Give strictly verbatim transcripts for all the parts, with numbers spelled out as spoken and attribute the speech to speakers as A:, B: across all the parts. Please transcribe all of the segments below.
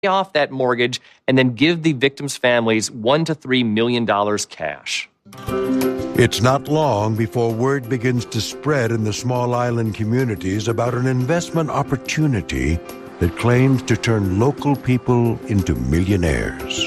A: off that mortgage and then give the victims' families one to three million dollars cash.
B: It's not long before word begins to spread in the small island communities about an investment opportunity that claims to turn local people into millionaires.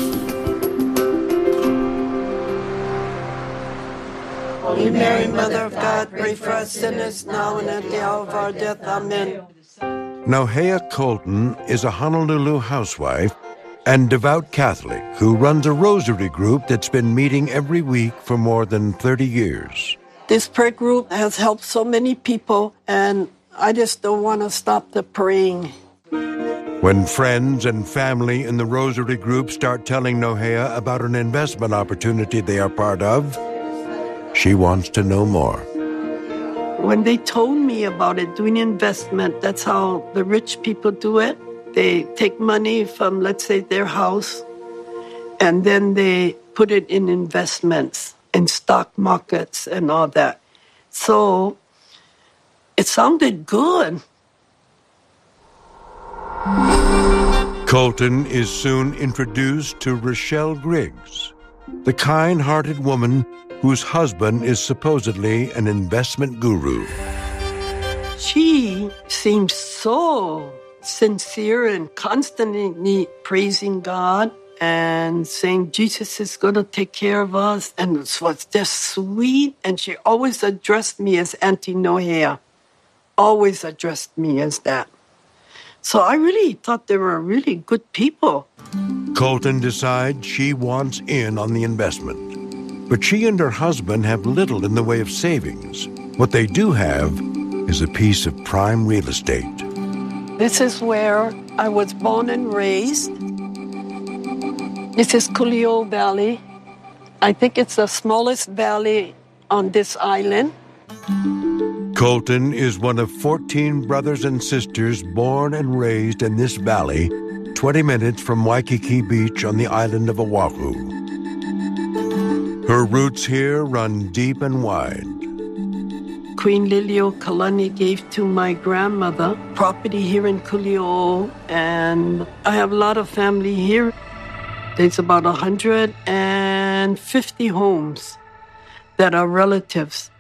C: Holy Mary, Mother of God, pray for us sinners now and at the hour of our death. Amen.
B: Nohea Colton is a Honolulu housewife and devout Catholic who runs a rosary group that's been meeting every week for more than thirty years.
C: This prayer group has helped so many people, and I just don't want to stop the praying.
B: When friends and family in the rosary group start telling Nohea about an investment opportunity they are part of, she wants to know more.
C: When they told me about it, doing investment, that's how the rich people do it. They take money from, let's say, their house, and then they put it in investments, in stock markets and all that. So it sounded good.
B: Colton is soon introduced to Rochelle Griggs, the kind-hearted woman whose husband is supposedly an investment guru.
C: She seems so sincere and constantly praising God and saying Jesus is going to take care of us. And it was just sweet. And she always addressed me as Auntie Nohea. Always addressed me as that. So I really thought they were really good people.
B: Colton decides she wants in on the investment. But she and her husband have little in the way of savings. What they do have is a piece of prime real estate.
C: This is where I was born and raised. This is Culeo Valley. I think it's the smallest valley on this island.
B: Colton is one of fourteen brothers and sisters born and raised in this valley, twenty minutes from Waikiki Beach on the island of Oahu. Her roots here run deep and wide.
C: Queen Liliuokalani gave to my grandmother property here in Culeo, and I have a lot of family here. There's about one hundred fifty homes that are relatives.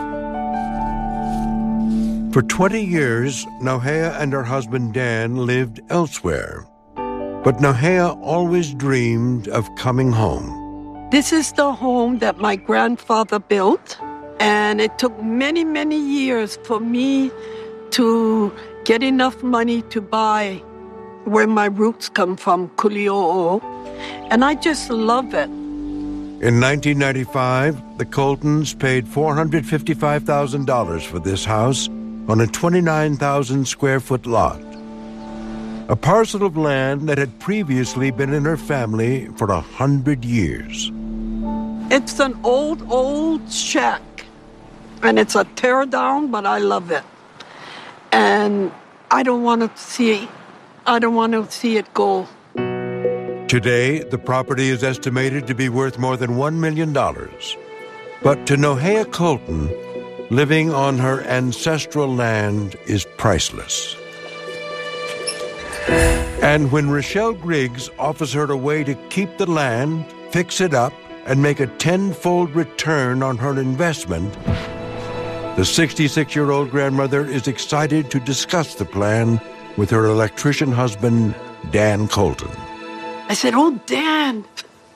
B: For twenty years, Nohea and her husband Dan lived elsewhere. But Nohea always dreamed of coming home.
C: This is the home that my grandfather built, and it took many, many years for me to get enough money to buy where my roots come from, Kuli'o'o, and I just love it.
B: In nineteen ninety-five, the Coltons paid four hundred fifty-five thousand dollars for this house on a twenty-nine thousand square foot lot. A parcel of land that had previously been in her family for a hundred years.
C: It's an old, old shack, and it's a tear down, but I love it. And I don't want to see, I don't want to see it go.
B: Today, the property is estimated to be worth more than one million dollars. But to Nohea Colton, living on her ancestral land is priceless. And when Rochelle Griggs offers her a way to keep the land, fix it up, and make a tenfold return on her investment, the sixty-six-year-old grandmother is excited to discuss the plan with her electrician husband, Dan Colton.
C: I said, "Oh, Dan,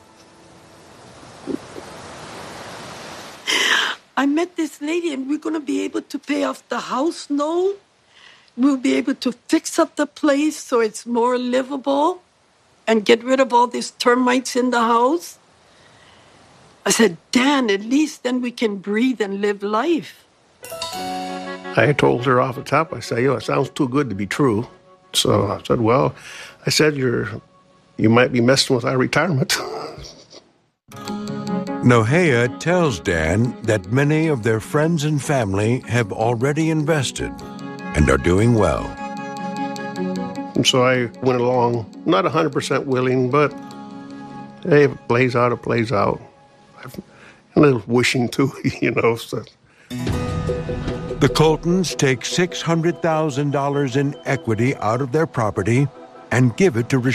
C: I met this lady, and we're going to be able to pay off the house note. We'll be able to fix up the place so it's more livable and get rid of all these termites in the house." I said, "Dan, at least then we can breathe and live life."
D: I told her off the top, I said, "Yo, it sounds too good to be true." So I said, "Well," I said, you're, you might be messing with our retirement."
B: Nohea tells Dan that many of their friends and family have already invested and are doing well.
D: And so I went along, not one hundred percent willing, but hey, if it plays out, it plays out. A little wishing too, you know. So.
B: The Coltons take six hundred thousand dollars in equity out of their property and give it to